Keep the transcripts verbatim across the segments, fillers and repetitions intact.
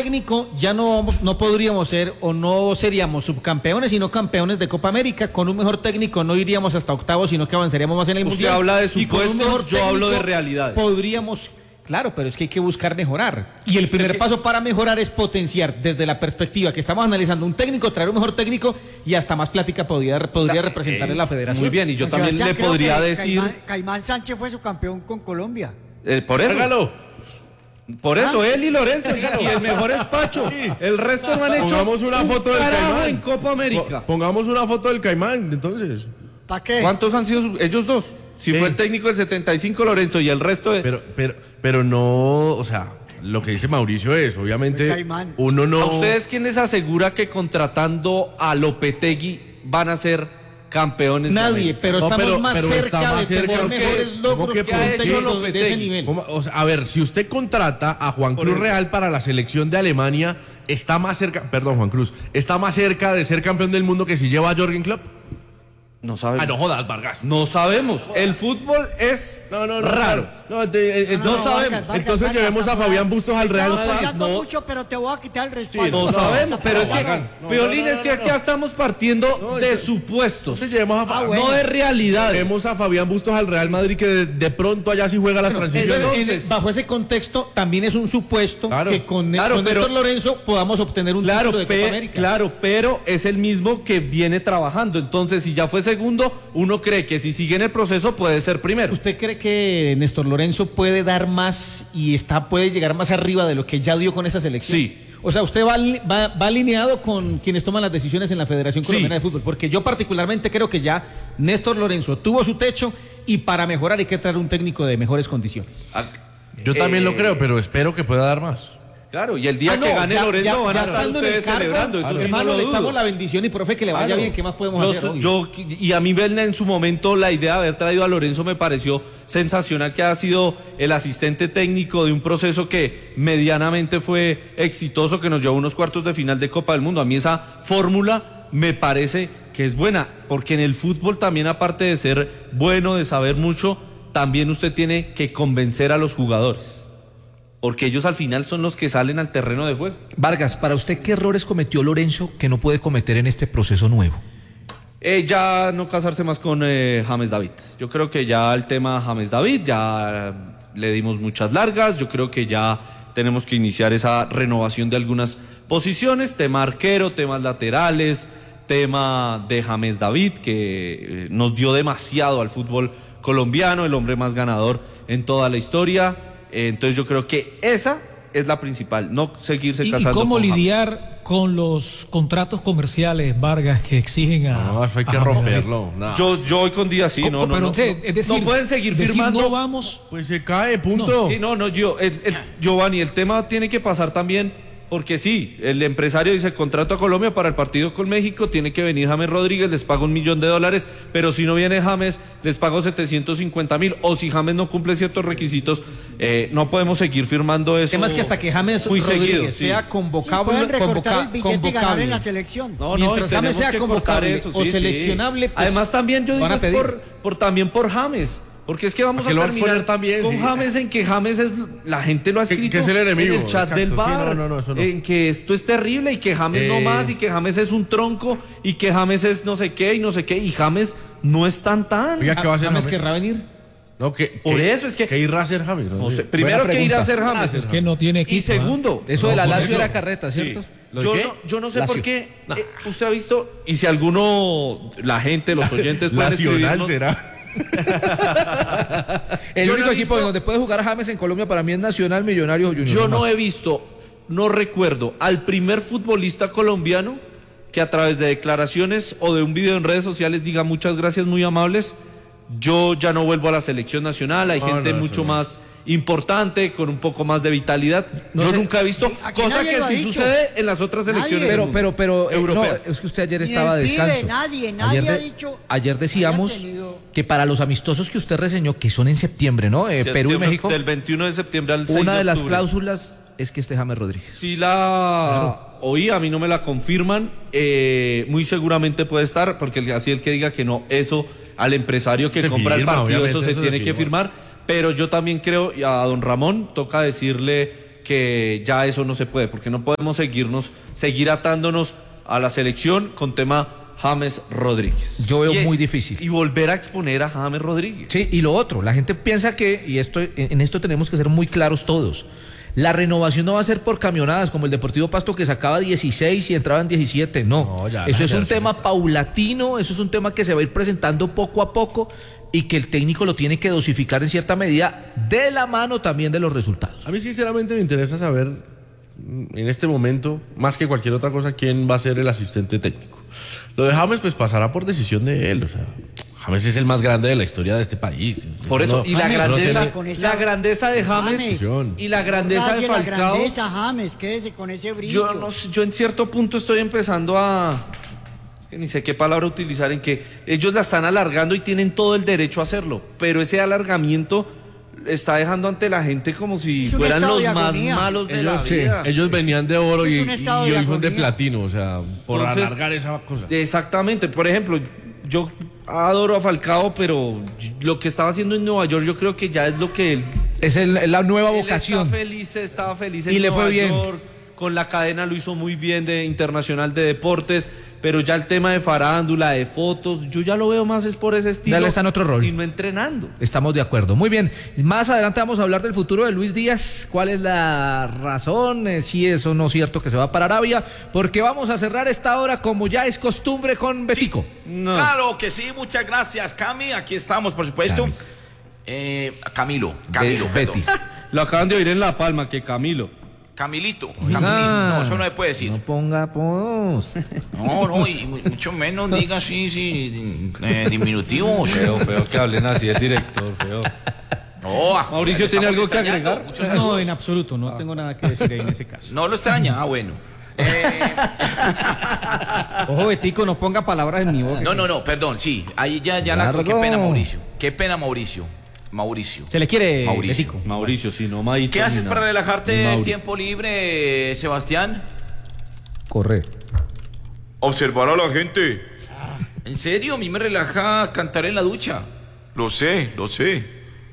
técnico ya no, no podríamos ser o no seríamos subcampeones, sino campeones de Copa América. Con un mejor técnico no iríamos hasta octavos, sino que avanzaríamos más en el Usted Mundial. habla de Y con un supuestos, mejor yo hablo de técnico realidades. Podríamos... Claro, pero es que hay que buscar mejorar. Y el primer paso para mejorar es potenciar desde la perspectiva que estamos analizando un técnico, traer un mejor técnico y hasta más plática podría, podría representar en la federación. Muy bien, y yo Don también Sebastián, le creo podría que decir... Caimán, Caimán Sánchez fue su campeón con Colombia. Eh, por eso. Hágalo. Por eso, Ah. él y Lorenzo. Y el mejor es Pacho. El resto no han hecho Pongamos una un foto del carajo Caimán. en Copa América. Po- Pongamos una foto del Caimán, entonces. ¿Para qué? ¿Cuántos han sido sus- ellos dos? Si Sí. fue el técnico del setenta y cinco, Lorenzo, y el resto de... Pero, pero, pero no, o sea, lo que dice Mauricio es, obviamente, El Caimán. uno no... ¿A ustedes quién les asegura que contratando a Lopetegui van a ser campeones? de Nadie, América? pero No, estamos pero- más pero cerca está más de cerca, tener ¿por qué? mejores ¿Cómo logros que que por un qué? técnico de Lopetegui? ese nivel. ¿Cómo? O sea, a ver, si usted contrata a Juan Por Cruz ejemplo. Real para la selección de Alemania, está más cerca, perdón, Juan Cruz, está más cerca de ser campeón del mundo que si lleva a Jürgen Klopp. No sabemos. Ah, no jodas, Vargas. No sabemos. El fútbol es No, no, no. raro. No, te- eh, No, no, entonces, no, sabemos. Vargas, Vargas, entonces Vargas, llevemos a estamos- Fabián Bustos al Real Estamos Madrid. hablando No. mucho, pero te voy a quitar el respaldo. No no, sabemos, pero es que, Vargas, no, Piolín, no, no, es que no, aquí no. estamos partiendo No, de entonces- supuestos, Entonces llevemos a, Ah, Fa- bueno. no de realidades. llevemos a Fabián Bustos al Real Madrid que de, de pronto allá sí juega las transiciones. Entonces, Entonces- en- bajo ese contexto, también es un supuesto Claro. que con, Claro, con pero- Néstor Lorenzo podamos obtener un Claro, título de Copa pe- América. claro, pero es el mismo que viene trabajando. Entonces, si ya fue segundo, uno cree que si sigue en el proceso puede ser primero. ¿Usted cree que Néstor Lorenzo puede dar más y está puede llegar más arriba de lo que ya dio con esa selección? Sí. O sea, usted va, ali- va, va alineado con quienes toman las decisiones en la Federación Sí. Colombiana de Fútbol, porque yo particularmente creo que ya Néstor Lorenzo tuvo su techo y para mejorar hay que traer un técnico de mejores condiciones. Ah, Yo también eh, lo creo, pero espero que pueda dar más. Claro, y el día Ah, no, que gane ya- Lorenzo ya- van ya a estar estando en el ustedes cargo, celebrando. Eso sí no hermano, lo le dudo. echamos la bendición y profe que le vaya Claro. bien, ¿qué más podemos Yo- hacer? obvio? yo- y a mí verle en su momento la idea de haber traído a Lorenzo me pareció sensacional, que ha sido el asistente técnico de un proceso que medianamente fue exitoso, que nos llevó a unos cuartos de final de Copa del Mundo. A mí esa fórmula me parece que es buena, porque en el fútbol también, aparte de ser bueno, de saber mucho, también usted tiene que convencer a los jugadores, porque ellos al final son los que salen al terreno de juego. Vargas, para usted, ¿qué errores cometió Lorenzo que no puede cometer en este proceso nuevo? Eh, ya no casarse más con eh, James David. Yo creo que ya el tema James David, ya le dimos muchas largas. Yo creo que ya tenemos que iniciar esa renovación de algunas posiciones, tema arquero, temas laterales, tema de James David, que eh, nos dio demasiado al fútbol colombiano, el hombre más ganador en toda la historia. Eh, entonces yo creo que esa es la principal, no seguirse ¿Y, y casando cómo con James. lidiar con los contratos comerciales, Vargas, que exigen a... No, eso hay que a James romperlo. no. Yo, yo hoy con día sí, David? no, no, Pero no, usted, no. es decir, no pueden seguir decir, firmando. no vamos... Pues se cae, punto. Sí, no, no, yo, el, el- Giovanni, el tema tiene que pasar también, porque sí, el empresario dice contrato a Colombia para el partido con México, tiene que venir James Rodríguez, les pago un millón de dólares, pero si no viene James, les pago setecientos cincuenta mil, o si James no cumple ciertos requisitos, eh, no podemos seguir firmando eso. El tema es que hasta que James muy Rodríguez seguido, sí. sea Sí, convocable, pueden recortar convoca- el billete y ganar convocable. en la selección. No, no, Mientras y James tenemos sea que cortar convocable eso, o sí, sí. seleccionable, pues, Además también yo digo van a es pedir. por, por también por James. Porque es que vamos ¿Para a qué lo van a terminar exponer también? con Sí. James en que James es, la gente lo ha Que- escrito que es el enemigo, en el chat exacto, del sí, bar, no, no, no, eso no. en que esto es terrible y que James Eh. no más y que James es un tronco y que James es no sé qué y no sé qué y James no es tan tan. Oiga, ¿qué va a hacer James James? querrá venir. No, que, Por que- eso es que- que irá a hacer James. No sé, sé. primero Buena que ir a hacer pregunta. James. Es que no tiene equipo. Y segundo, Eso de la por Lazio eso. era carreta, ¿cierto? Sí. ¿Lo Yo qué? no, yo no sé Lazio. por qué eh, usted ha visto y si alguno, la gente, los oyentes pueden Nacional escribirnos. será. El Yo único no he equipo visto- en donde puede jugar James en Colombia para mí es Nacional, Millonarios o Junior. Yo no más. he visto, no recuerdo al primer futbolista colombiano que a través de declaraciones o de un video en redes sociales diga muchas gracias, muy amables, yo ya no vuelvo a la selección nacional, hay No, gente no, mucho eso no. más importante, con un poco más de vitalidad. No yo sé. nunca he visto, Aquí cosa nadie que lo ha sí dicho. sucede en las otras Nadie. selecciones. del Pero, mundo. pero, pero, eh, no, Europeas. es que usted ayer Ni estaba de el pibe, descanso. nadie, nadie ayer, ha de- dicho- ayer decíamos haya tenido- que para los amistosos que usted reseñó, que son en septiembre, ¿no? Eh, Perú y Septiembre- México, Del veintiuno de septiembre al seis una de de las octubre. cláusulas es que esté James Rodríguez. Sí la oí, a mí no me la confirman, eh, muy seguramente puede estar, porque el- así el que diga que no, eso al empresario que Se compra el firma, partido, eso obviamente, se eso tiene se que firma. firmar, pero yo también creo, y a don Ramón toca decirle que ya eso no se puede, porque no podemos seguirnos, seguir atándonos a la selección con tema James Rodríguez. Yo veo y, muy difícil. Y volver a exponer a James Rodríguez. Sí, y lo otro, la gente piensa que, y esto, en esto tenemos que ser muy claros todos, la renovación no va a ser por camionadas como el Deportivo Pasto que sacaba dieciséis y entraban diecisiete, no, No, ya, eso ya, es ya, un ya, tema ya. paulatino, eso es un tema que se va a ir presentando poco a poco y que el técnico lo tiene que dosificar en cierta medida de la mano también de los resultados. A mí sinceramente me interesa saber mm, en este momento, más que cualquier otra cosa, quién va a ser el asistente técnico. Lo de James pues pasará por decisión de él, o sea, James es el más grande de la historia de este país. Por eso, no- y la James, grandeza, no tiene- la grandeza de James James. y la grandeza de Nadie la Falcao. grandeza, James, quédese con ese brillo. Yo no sé, yo en cierto punto estoy empezando a, es que ni sé qué palabra utilizar, en que ellos la están alargando y tienen todo el derecho a hacerlo, pero ese alargamiento está dejando ante la gente como si Es un fueran estado los de más agonía. malos de la Ellos, sí, vida. ellos venían de oro Eso y, es un estado y de hoy son de agonía. platino, o sea, por Entonces, alargar esa cosa. Exactamente, por ejemplo, yo adoro a Falcao, pero lo que estaba haciendo en Nueva York yo creo que ya es lo que él, Es el- la nueva él vocación. está feliz, estaba feliz en Y le Nueva fue bien. York, con la cadena lo hizo muy bien de Internacional de Deportes, pero ya el tema de farándula, de fotos, yo ya lo veo más es por ese estilo. Ya le está en otro rol. Y no entrenando. Estamos de acuerdo. Muy bien. Más adelante vamos a hablar del futuro de Luis Díaz. ¿Cuál es la razón? Eh, si es o no cierto que se va para Arabia. Porque vamos a cerrar esta hora como ya es costumbre con Betico. No. Claro que sí, muchas gracias, Cami. Aquí estamos, por supuesto. Cami. Eh, Camilo, Camilo, De perdón. Betis. Lo acaban de oír en La Palma, que Camilo. Camilito, Oiga. Camilito. No, eso no se puede decir. No ponga apodos. No, no, y mu- mucho menos diga así, sí, eh, diminutivos. Feo, feo que hablen así el director, feo. No, ah, Mauricio, lo ¿tiene estamos algo que extrañando. agregar? Muchos No, saludos. en absoluto, no tengo nada que decir ahí en ese caso. No lo extraña, ah, bueno. Eh, Ojo, Betico, no ponga palabras en mi boca. no, no, no, perdón, sí. Ahí ya, ya la. Largo. Qué pena, Mauricio. Qué pena, Mauricio. Mauricio. Se le quiere, Mauricio. Betico. Mauricio, sí, no Maito. ¿Qué haces ni para nada. relajarte Ni en Mauri. tiempo libre, Sebastián? Corre. Observar a la gente. ¿En serio? A mí me relaja cantar en la ducha. Lo sé, lo sé.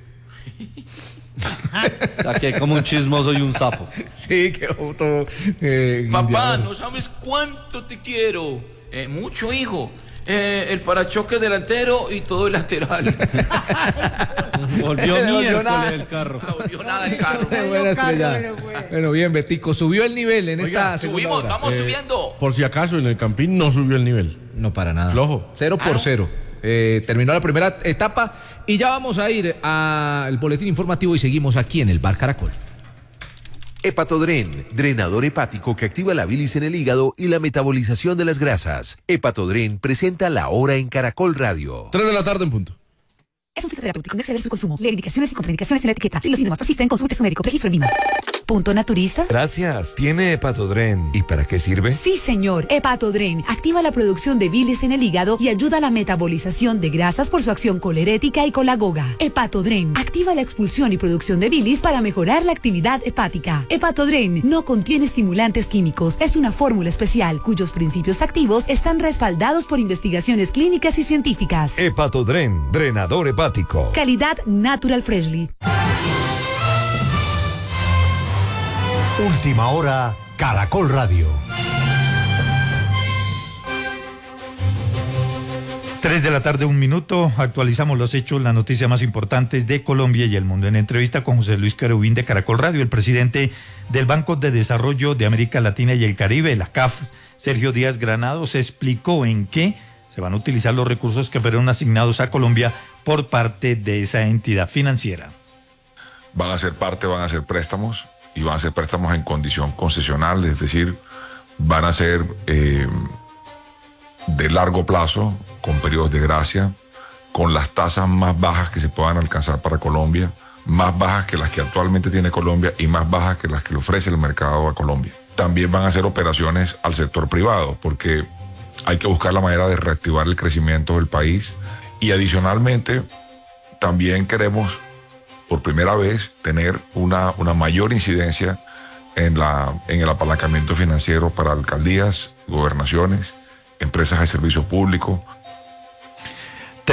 Aquí hay como un chismoso y un sapo. Sí, que auto. Eh, Papá, indiano. no sabes cuánto te quiero. Eh, mucho, hijo. Eh, el parachoques delantero y todo el lateral. Volvió No volvió nada. miércoles el carro. No volvió nada el carro. Qué buena estrellada. Bueno, bien, Betico. Subió el nivel en Oiga, esta segunda Subimos, hora. vamos Eh, subiendo. Por si acaso, en el Campín no subió el nivel. No para nada. Flojo. Cero por Ah, ¿no? cero. Eh, terminó la primera etapa y ya vamos a ir al boletín informativo y seguimos aquí en el Bar Caracol. Hepatodren, drenador hepático que activa la bilis en el hígado y la metabolización de las grasas. Hepatodren presenta La Hora en Caracol Radio. Tres de la tarde en punto. Es un fitoterapéutico, no exceder su consumo. Lee indicaciones y contraindicaciones en la etiqueta. Si los síntomas persisten, consulte a su médico. Registro en mismo. ¿Punto naturista? Gracias. ¿Tiene Hepatodren? ¿Y para qué sirve? Sí, señor. Hepatodren activa la producción de bilis en el hígado y ayuda a la metabolización de grasas por su acción colerética y colagoga. Hepatodren activa la expulsión y producción de bilis para mejorar la actividad hepática. Hepatodren no contiene estimulantes químicos. Es una fórmula especial cuyos principios activos están respaldados por investigaciones clínicas y científicas. Hepatodren, drenador hepático. Calidad Natural Freshly. Última hora, Caracol Radio. Tres de la tarde, un minuto. Actualizamos los hechos, las noticias más importantes de Colombia y el mundo. En entrevista con José Luis Querubín de Caracol Radio, el presidente del Banco de Desarrollo de América Latina y el Caribe, la C A F, Sergio Díaz Granados, explicó en qué se van a utilizar los recursos que fueron asignados a Colombia por parte de esa entidad financiera. Van a ser parte, van a ser préstamos y van a ser préstamos en condición concesional, es decir, van a ser eh, de largo plazo, con periodos de gracia, con las tasas más bajas que se puedan alcanzar para Colombia, más bajas que las que actualmente tiene Colombia y más bajas que las que le ofrece el mercado a Colombia. También van a ser operaciones al sector privado, porque hay que buscar la manera de reactivar el crecimiento del país y adicionalmente también queremos por primera vez tener una, una mayor incidencia en, la, en el apalancamiento financiero para alcaldías, gobernaciones, empresas de servicio público.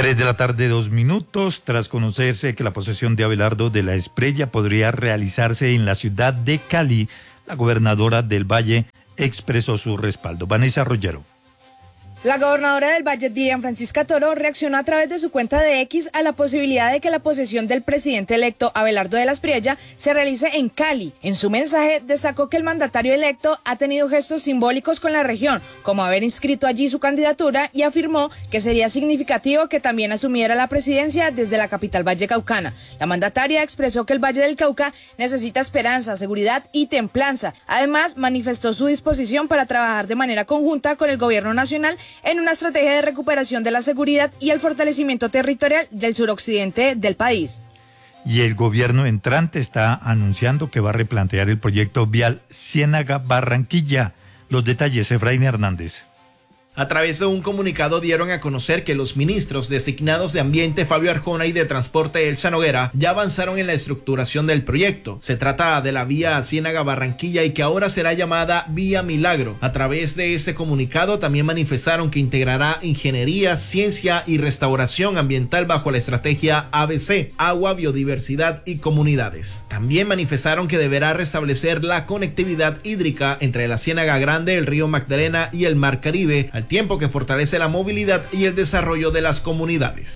Tres de la tarde, dos minutos, tras conocerse que la posesión de Abelardo de la Espriella podría realizarse en la ciudad de Cali, la gobernadora del Valle expresó su respaldo. Vanessa Rollero. La gobernadora del Valle, Dilian Francisca Toro, reaccionó a través de su cuenta de X a la posibilidad de que la posesión del presidente electo Abelardo de la Espriella se realice en Cali. En su mensaje destacó que el mandatario electo ha tenido gestos simbólicos con la región, como haber inscrito allí su candidatura, y afirmó que sería significativo que también asumiera la presidencia desde la capital vallecaucana. La mandataria expresó que el Valle del Cauca necesita esperanza, seguridad y templanza. Además, manifestó su disposición para trabajar de manera conjunta con el gobierno nacional en una estrategia de recuperación de la seguridad y el fortalecimiento territorial del suroccidente del país. Y el gobierno entrante está anunciando que va a replantear el proyecto vial Ciénaga-Barranquilla. Los detalles, Efraín Hernández. A través de un comunicado dieron a conocer que los ministros designados de Ambiente, Fabio Arjona, y de Transporte, Elsa Noguera, ya avanzaron en la estructuración del proyecto. Se trata de la vía Ciénaga-Barranquilla y que ahora será llamada Vía Milagro. A través de este comunicado también manifestaron que integrará ingeniería, ciencia y restauración ambiental bajo la estrategia A B C, agua, biodiversidad y comunidades. También manifestaron que deberá restablecer la conectividad hídrica entre la Ciénaga Grande, el río Magdalena y el Mar Caribe, al tiempo que fortalece la movilidad y el desarrollo de las comunidades.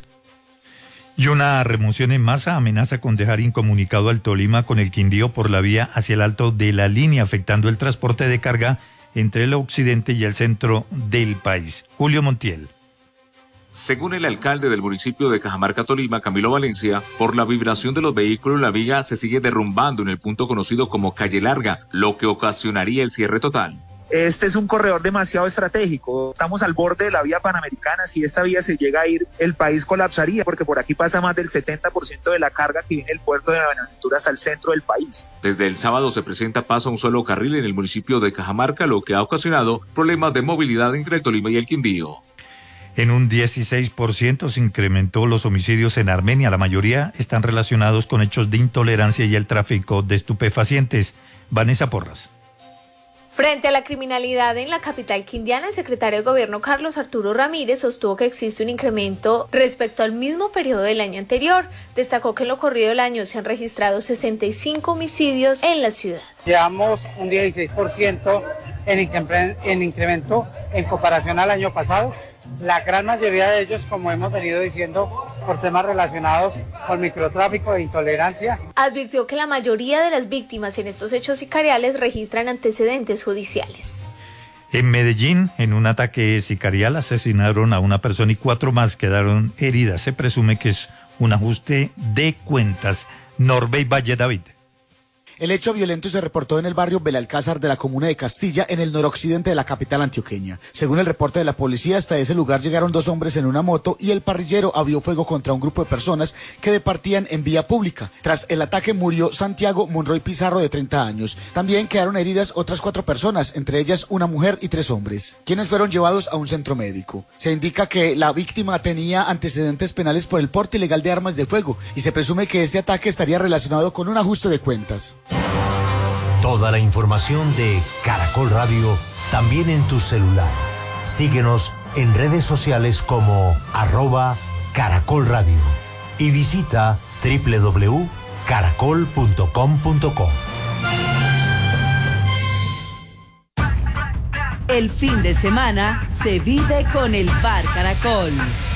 Y una remoción en masa amenaza con dejar incomunicado al Tolima con el Quindío por la vía hacia el alto de la línea, afectando el transporte de carga entre el occidente y el centro del país. Julio Montiel. Según el alcalde del municipio de Cajamarca, Tolima, Camilo Valencia, por la vibración de los vehículos, la viga se sigue derrumbando en el punto conocido como Calle Larga, lo que ocasionaría el cierre total. Este es un corredor demasiado estratégico. Estamos al borde de la vía panamericana. Si esta vía se llega a ir, el país colapsaría, porque por aquí pasa más del setenta por ciento de la carga que viene del puerto de Buenaventura hasta el centro del país. Desde el sábado se presenta paso a un solo carril en el municipio de Cajamarca, lo que ha ocasionado problemas de movilidad entre el Tolima y el Quindío. En un dieciséis por ciento se incrementó los homicidios en Armenia. La mayoría están relacionados con hechos de intolerancia y el tráfico de estupefacientes. Vanessa Porras. Frente a la criminalidad en la capital quindiana, el secretario de Gobierno Carlos Arturo Ramírez sostuvo que existe un incremento respecto al mismo periodo del año anterior. Destacó que en lo corrido del año se han registrado sesenta y cinco homicidios en la ciudad. Llevamos un dieciséis por ciento en, incre en incremento en comparación al año pasado. La gran mayoría de ellos, como hemos venido diciendo, por temas relacionados con microtráfico e intolerancia. Advirtió que la mayoría de las víctimas en estos hechos sicariales registran antecedentes judiciales. En Medellín, en un ataque sicarial, asesinaron a una persona y cuatro más quedaron heridas. Se presume que es un ajuste de cuentas. Norbey Valle David. El hecho violento se reportó en el barrio Belalcázar de la comuna de Castilla, en el noroccidente de la capital antioqueña. Según el reporte de la policía, hasta ese lugar llegaron dos hombres en una moto y el parrillero abrió fuego contra un grupo de personas que departían en vía pública. Tras el ataque murió Santiago Monroy Pizarro, de treinta años. También quedaron heridas otras cuatro personas, entre ellas una mujer y tres hombres, quienes fueron llevados a un centro médico. Se indica que la víctima tenía antecedentes penales por el porte ilegal de armas de fuego y se presume que este ataque estaría relacionado con un ajuste de cuentas. Toda la información de Caracol Radio también en tu celular. Síguenos en redes sociales como arroba Caracol Radio y visita doble u doble u doble u punto caracol punto com punto co. El fin de semana se vive con el Bar Caracol.